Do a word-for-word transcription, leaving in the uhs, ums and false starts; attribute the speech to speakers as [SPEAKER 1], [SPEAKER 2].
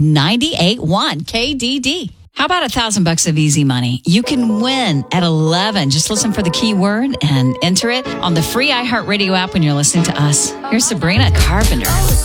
[SPEAKER 1] ninety-eight point one K D D. How about a thousand bucks of easy money? You can win at eleven. Just listen for the keyword and enter it on the free iHeartRadio app when you're listening to us. Here's Sabrina Carpenter.